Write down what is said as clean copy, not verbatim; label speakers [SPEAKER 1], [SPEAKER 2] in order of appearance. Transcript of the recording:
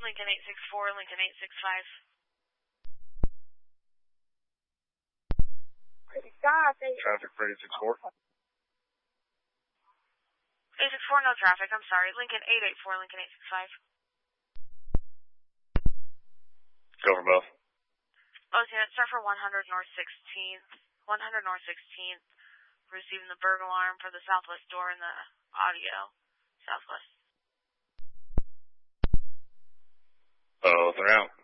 [SPEAKER 1] Lincoln 864, Lincoln 865.
[SPEAKER 2] Traffic for 864.
[SPEAKER 1] 864, no traffic, I'm sorry. Lincoln 884, Lincoln 865.
[SPEAKER 2] Go for both.
[SPEAKER 1] Both units start for 100 North 16th. 100 North 16th. Receiving the burglar alarm for the southwest door in the audio. Southwest.
[SPEAKER 2] Both are out.